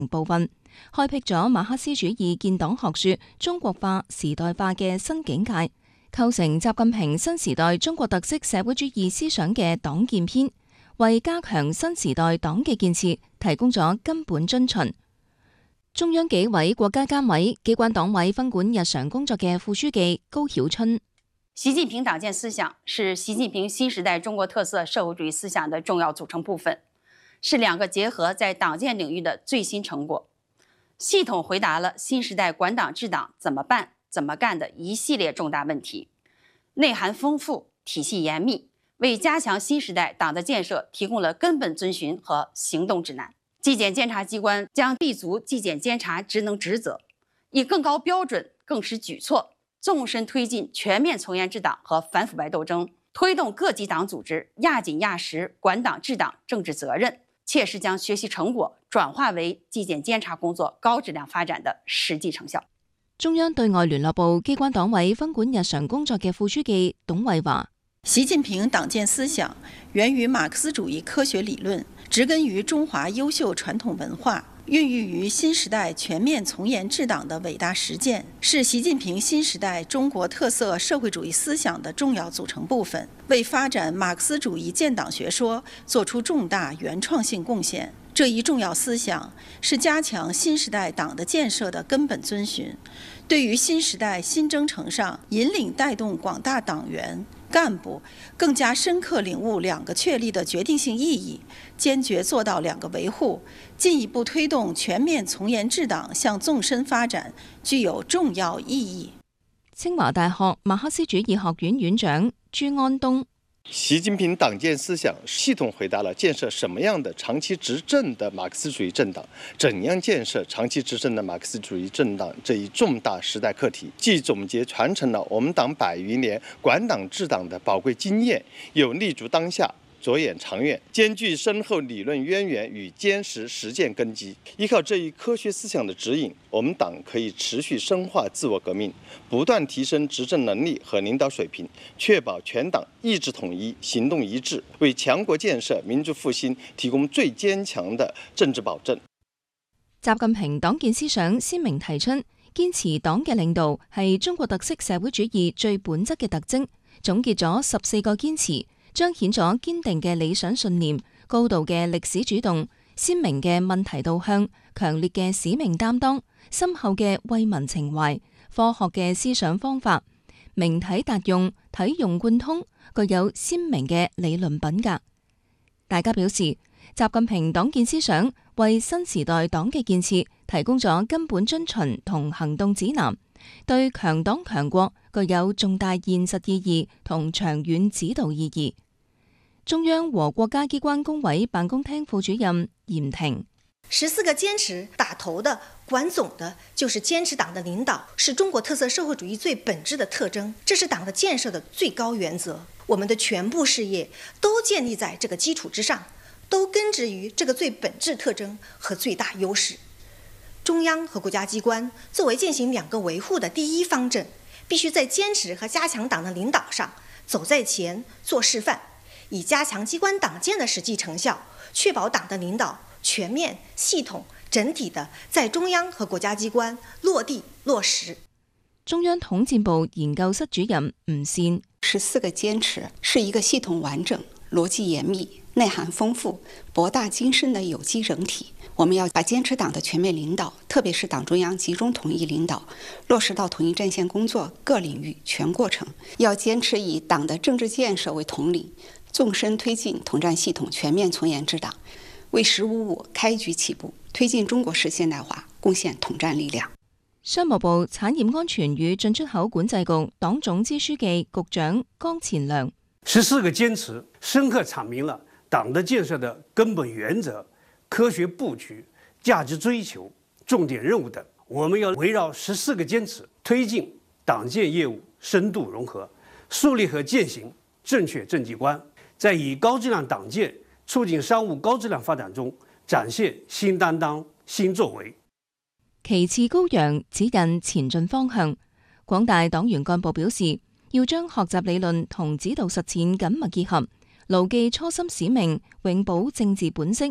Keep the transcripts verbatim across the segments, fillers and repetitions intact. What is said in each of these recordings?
部分，開闢咗馬克思主義建黨學說中國化、時代化嘅新境界，構成習近平新時代中國特色社會主義思想嘅黨建篇，為加強新時代黨嘅建設提供咗根本遵循。中央紀委國家監委機關黨委分管日常工作嘅副書記高曉春， 習近平黨建思想是習近平新時代中國特色社會主義思想的重要組成部分，是兩個結合在黨建領域的最新成果，系統回答了新時代管黨治黨怎麼辦、怎麼幹的一系列重大問題，內涵豐富、體系嚴密，為加強新時代黨的建設提供了根本遵循和行動指南。紀檢監察機關將立足紀檢監察職能職責，以更高標準、更實舉措，縱深推進全面從嚴治黨和反腐敗鬥爭，推動各級黨組織壓緊壓實管黨治黨政治責任，切實將學習成果轉化為紀檢監察工作高質量發展的實際成效。 中央對外聯絡部機關黨委分管日常工作嘅副書記董偉華， 習近平黨建思想源於馬克思主義科學理論，植根於中華優秀傳統文化，孕育於新時代全面從嚴治黨的偉大實踐，是習近平新時代中國特色社會主義思想的重要組成部分，為發展馬克思主義建黨學說作出重大原創性貢獻。這一重要思想是加強新時代黨的建設的根本遵循，對於新時代新征程上引領帶動廣大黨員幹部更加深刻領悟兩個確立的決定性意義，堅決做到兩個維護，進一步推動全面從嚴治黨向縱深發展，具有重要意義。 清華大學馬克思主義學院院長朱安東， 習近平黨建思想系統回答了建設什麼樣的長期執政的馬克思主義政黨，怎樣建設長期執政的馬克思主義政黨這一重大時代課題，既總結傳承了我們黨百餘年管黨治黨的寶貴經驗，又立足當下着眼長遠，兼具深厚理論淵源與堅實實踐根基。依靠這一科學思想的指引，我們黨可以持續深化自我革命，不斷提升執政能力和領導水平，確保全黨意志統一、行動一致，為強國建設、民族復興提供最堅強的政治保證。 習近平黨建思想鮮明提出，堅持黨嘅領導係中國特色社會主義最本質嘅特徵，總結咗十四個堅持，彰顯咗堅定嘅理想信念、高度嘅歷史主動、鮮明嘅問題導向、強烈嘅使命擔當、深厚嘅為民情懷、科學嘅思想方法、明體達用、體用貫通，具有鮮明嘅理論品格。大家表示，習近平黨建思想為新時代黨嘅建設提供咗根本遵循同行動指南，對強黨強國具有重大現實意義同長遠指導意義。中央和國家機關工委辦公廳副主任嚴婷， 十四個堅持打頭的、管總的，就是堅持黨的領導是中國特色社會主義最本質的特徵，這是黨的建設的最高原則。我們的全部事業都建立在這個基礎之上，都根植於這個最本質特徵和最大優勢。中央和國家機關作為踐行兩個維護的第一方陣，必須在堅持和加強黨的領導上走在前做示範，以加強機關黨建的實際成效，確保黨的領導全面、系統、整體的在中央和國家機關落地落實。 中央統戰部研究室主任吳善， 十四個堅持是一個系統完整、邏輯嚴密、內涵豐富、博大精深的有機整體。我們要把堅持黨的全面領導，特別是黨中央集中統一領導，落實到統一戰線工作各領域全過程。要堅持以黨的政治建設為統領，縱深推進統戰系統全面從嚴治黨，為十五五開局起步，推進中國式現代化貢獻統戰力量。 商務部產業安全與進出口管制局黨總支書記局長江前良， 十四個堅持深刻闡明了黨的建設的根本原則、科學布局、價值追求、重點任務等。我們要圍繞十四個堅持，推進黨建業務深度融合，樹立和踐行正確政績觀，在以高質量黨建促進商務高質量發展中展現新擔當、新作為。 旗幟高揚，指引前進方向。廣大黨員幹部表示，要將學習理論同指導實踐緊密結合，牢記初心使命，永葆政治本色，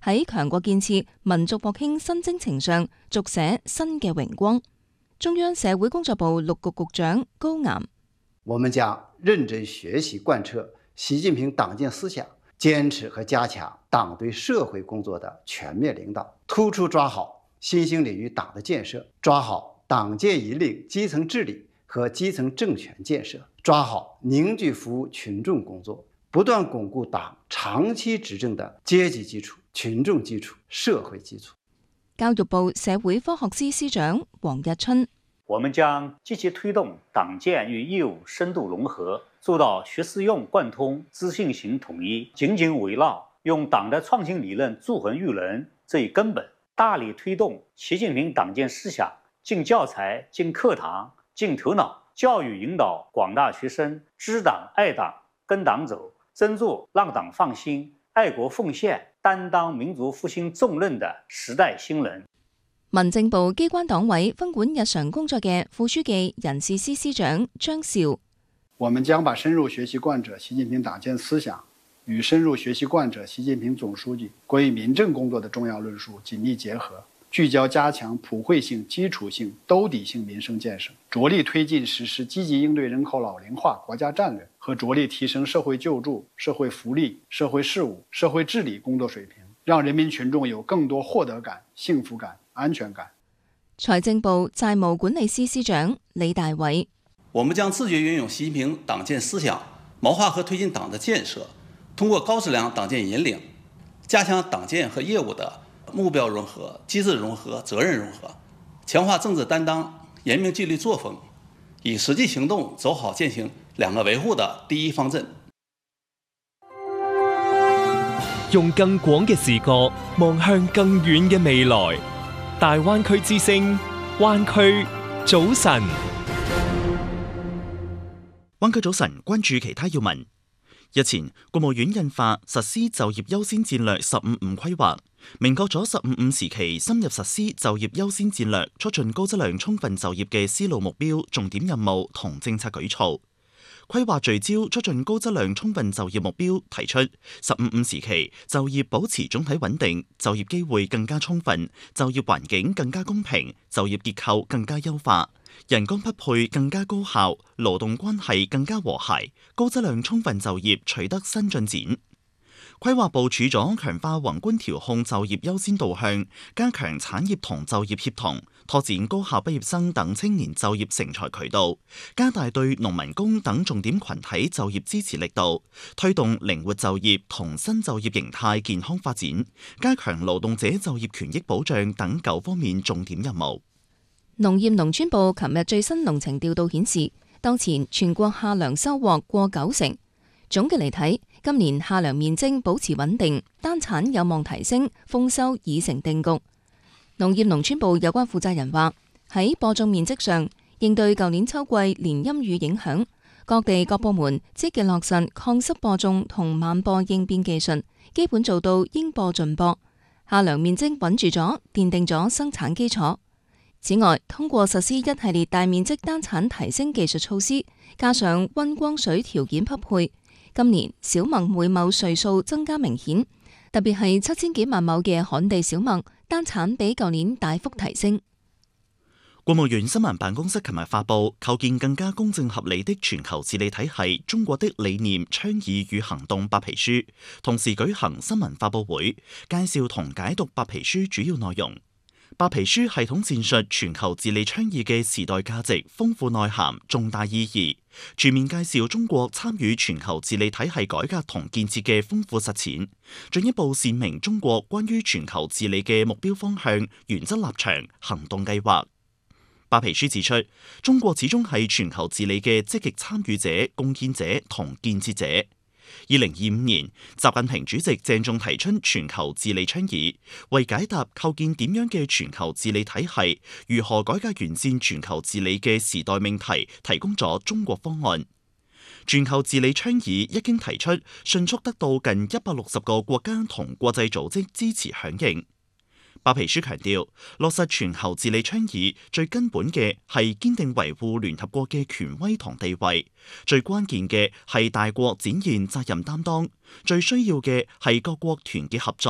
喺強國建設、民族復興新征程上續寫新嘅榮光。中央社會工作部陸局局長高岩： 我們將認真學習貫徹習近平黨建思想，堅持和加強黨對社會工作的全面領導，突出抓好新興領域黨的建設，抓好黨建引領基層治理和基層政權建設，抓好凝聚服務群眾工作，不斷鞏固黨長期執政的階級基礎、群眾基礎、社會基礎。 教育部社會科學司司長黃日春： 我們將積極推動黨建與業務深度融合，做到學思用貫通、資訊型統一，緊緊圍繞用黨的創新理論鑄衡育人這一根本，大力推動習近平黨建思想進教材、進課堂、進頭腦，教育引導廣大學生知黨愛黨、跟黨走，爭做讓黨放心、愛國奉獻、擔當民族復興重任的時代新人。 民政部機關黨委分管日常工作嘅副書記人事司司長張兆： 我們將把深入學習貫徹習近平黨建思想與深入學習貫徹習近平總書記關於民政工作的重要論述緊密結合，聚焦加強普惠性、基礎性、兜底性民生建設，着力推進實施積極應對人口老齡化國家戰略和着力提升社會救助、社會福利、社會事務、社會治理工作水平，讓人民群眾有更多獲得感、幸福感、安全感。 財政部債務管理司司長李大偉： 我們將自覺運用習近平黨建思想，謀劃和推進黨的建設，通過高質量黨建引領，加強黨建和業務的目標融合、機制融合、責任融合，強化政治擔當、嚴明紀律作風，以實際行動走好踐行兩個維護的第一方陣。 用更廣嘅視角望向更遠嘅未來。大灣區之聲，灣區早晨。 灣區早晨，關注其他要聞。日前，國務院印發實施就業優先戰略十五五規劃，明確咗十五五時期深入實施就業優先戰略，促進高質量充分就業嘅思路目標、重點任務同政策舉措。規劃聚焦促進高質量充分就業目標，提出十五五時期就業保持總體穩定，就業機會更加充分，就業環境更加公平，就業結構更加優化，人工匹配更加高效，勞動關係更加和諧，高質量充分就業取得新進展。規劃部署咗強化宏觀調控就業優先導向，加強產業同就業協同，拓展高校畢業生等青年就業成才渠道，加大對農民工等重點群體就業支持力度，推動靈活就業同新就業形態健康發展，加強勞動者就業權益保障等九方面重點任務。 農業農村部琴日最新農情調度顯示，當前全國夏糧收穫過九成。總嘅嚟睇，今年夏糧面徵保持穩定，單產有望提升，豐收已成定局。農業農村部有關負責人話：喺播種面積上，應對舊年秋季連陰雨影響，各地各部門積極落實抗濕播種同慢播應變技術，基本做到應播盡播。夏糧面徵穩住咗，奠定咗生產基礎。此外，通過實施一系列大面積單產提升技術措施，加上溫光水條件匹配，今年小麥每畝穗數增加明顯，特別係七千幾萬畝嘅旱地小麥單產比舊年大幅提升。 國務院新聞辦公室琴日發布構建更加公正合理的全球治理體系中國的理念倡議與行動白皮書，同時舉行新聞發佈會，介紹同解讀白皮書主要內容。白皮書系統闡述全球治理倡議嘅時代價值、豐富內涵、重大意義，全面介紹中國參與全球治理體系改革同建設嘅豐富實踐，進一步闡明中國關於全球治理嘅目標方向、原則立場、行動計劃。白皮書指出，中國始終係全球治理嘅積極參與者、貢獻者同建設者。二零二五年，習近平主席鄭重提出全球治理倡議，為解答構建點樣嘅全球治理體系、如何改革完善全球治理嘅時代命題，提供咗中國方案。全球治理倡議一經提出，迅速得到近一百六十個國家同國際組織支持響應。白皮書強調，落實全球治理倡議最根本嘅係堅定維護聯合國嘅權威同地位，最關鍵嘅係大國展現責任擔當，最需要嘅係各國團結合作，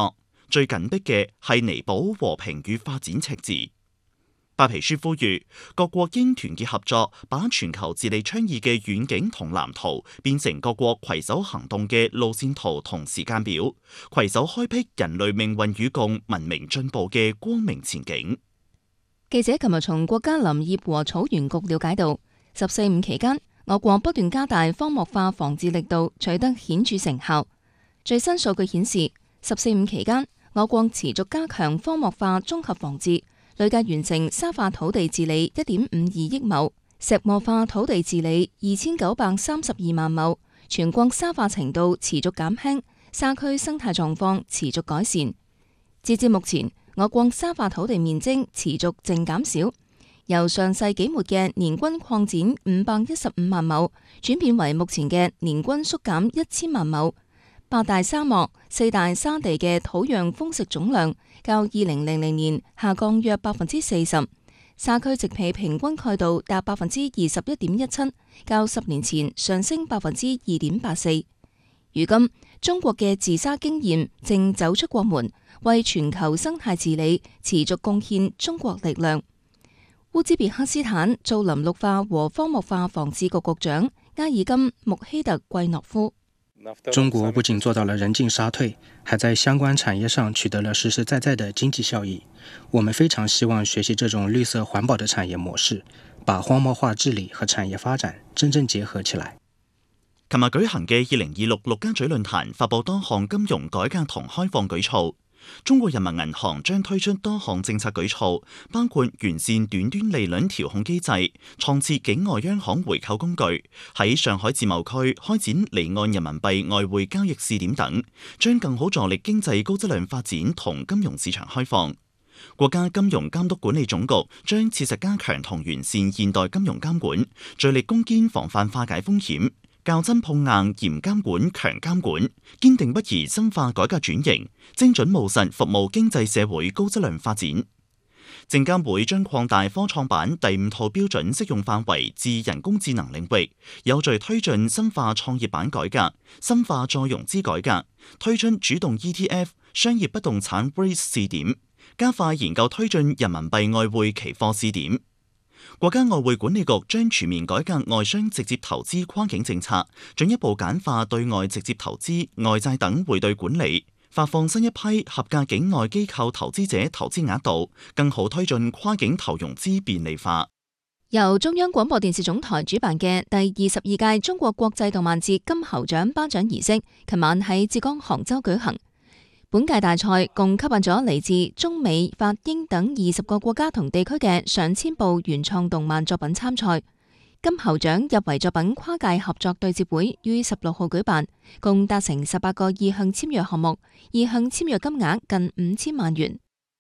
最緊迫嘅係彌補和平與發展赤字。白皮書呼籲各國應團結合作，把全球治理倡議嘅遠景同藍圖變成各國攜手行動嘅路線圖同時間表，攜手開闢人類命運與共、文明進步嘅光明前景。 記者琴日從國家林業和草原局了解到，十四五期間，我國不斷加大荒漠化防治力度，取得顯著成效。最新數據顯示，十四五期間，我國持續加強荒漠化綜合防治，累計完成沙化土地治理一點五二億畝，石漠化土地治理二千九百三十二萬畝，全國沙化程度持續減輕，沙區生態狀況持續改善。截至目前，我國沙化土地面積持續淨減少，由上世紀末嘅年均擴展五百一十五萬畝，轉變為目前嘅年均縮減一千萬畝。八大沙漠、四大沙地嘅土壤豐食總量較二零零零年下降約百分之四十，沙區植被平均蓋度達百分之二十一點一七，較十年前上升百分之二點八四。如今，中國嘅治沙經驗正走出國門，為全球生態治理持續貢獻中國力量。烏茲別克斯坦造林綠化和荒漠化防治局局長埃爾金穆希特季諾夫。 中國不僅做到了人進沙退，還在相關產業上取得了實實在在的經濟效益。我們非常希望學習這種綠色環保的產業模式，把荒漠化治理和產業發展真正結合起來。 琴日舉行嘅二零二六陸家嘴論壇發佈多項金融改革同開放舉措。中國人民銀行將推出多項政策舉措，包括完善短端利率調控機制、創設境外央行回購工具、喺上海自貿區開展離岸人民幣外匯交易試點等，將更好助力經濟高質量發展同金融市場開放。國家金融監督管理總局將切實加強同完善現代金融監管，聚力攻堅防範化解風險。較真碰硬，嚴監管、強監管，堅定不移深化改革轉型，精準務實服務經濟社會高質量發展。證監會將擴大科創板第五套標準適用範圍至人工智能領域，有序推進深化創業板改革、深化再融資改革，推出主動 E T F、商業不動產 R E I T 試點，加快研究推進人民幣外匯期貨試點。國家外匯管理局將全面改革外商直接投資跨境政策，進一步簡化對外直接投資、外債等匯兌管理，發放新一批合格境外機構投資者投資額度，更好推進跨境投融資便利化。 由中央廣播電視總台主辦嘅第二十二屆中國國際動漫節金猴獎頒獎儀式，琴晚喺浙江杭州舉行。本屆大賽共吸引咗嚟自中美法英等二十個國家同地區嘅上千部原創動漫作品參賽。金猴獎入圍作品跨界合作對接會於十六號舉辦，共達成十八個意向簽約項目，意向簽約金額近五千萬元。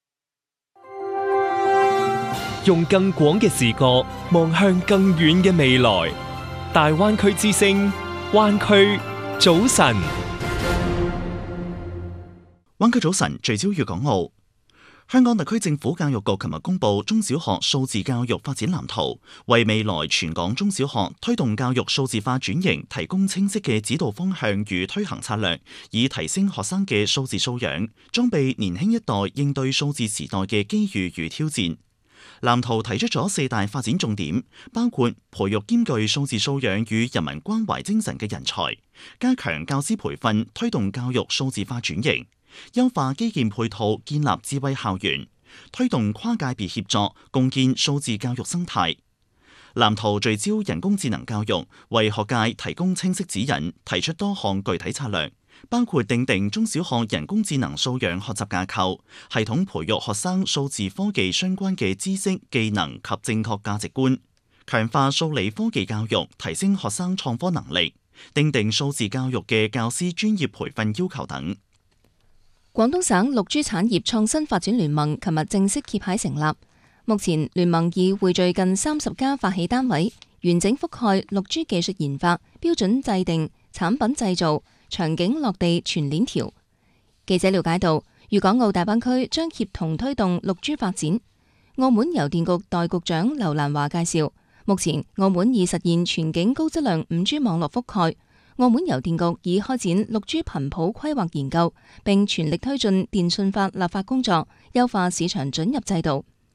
用更廣嘅視角望向更遠嘅未來，大灣區之聲，灣區早晨。 灣區早晨聚焦粵港澳。香港特區政府教育局琴日公布中小學數字教育發展藍圖，為未來全港中小學推動教育數字化轉型提供清晰嘅指導方向與推行策略，以提升學生嘅數字素養，裝備年輕一代應對數字時代嘅機遇與挑戰。藍圖提出咗四大發展重點，包括培育兼具數字素養與人民關懷精神嘅人才，加強教師培訓，推動教育數字化轉型，優化基建配套，建立智慧校園，推動跨界別協作，共建數字教育生態。藍圖聚焦人工智能教育，為學界提供清晰指引，提出多項具體策略，包括訂定中小學人工智能素養學習架構，系統培育學生數字科技相關嘅知識、技能及正確價值觀，強化數理科技教育，提升學生創科能力，訂定數字教育嘅教師專業培訓要求等。 廣東省綠珠產業創新發展聯盟琴日正式揭牌成立。目前聯盟已匯聚近三十家發起單位，完整覆蓋綠珠技術研發、標準制定、產品製造、場景落地全鏈條。記者了解到，粵港澳大灣區將協同推動綠珠發展。澳門郵電局代局長劉蘭華介紹，目前澳門已實現全境高質量五 G 網絡覆蓋。 澳門郵電局已開展六 G 頻譜規劃研究，並全力推進電訊法立法工作，優化市場准入制度。